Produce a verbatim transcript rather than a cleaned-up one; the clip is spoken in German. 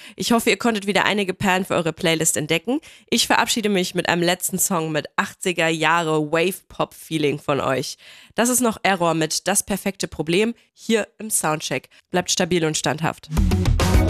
Ich hoffe, ihr konntet wieder einige Perlen für eure Playlist entdecken. Ich verabschiede mich mit einem letzten Song mit achtziger Jahre Wave-Pop-Feeling von euch. Das ist noch Error mit Das perfekte Problem hier im Soundcheck. Bleibt stabil und standhaft.